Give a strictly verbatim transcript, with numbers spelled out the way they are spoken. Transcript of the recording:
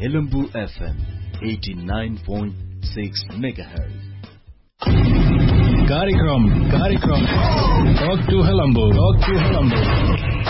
Helambu F M eighty-nine point six megahertz. कार्यक्रम कार्यक्रम Talk to Helambu Talk to Helambu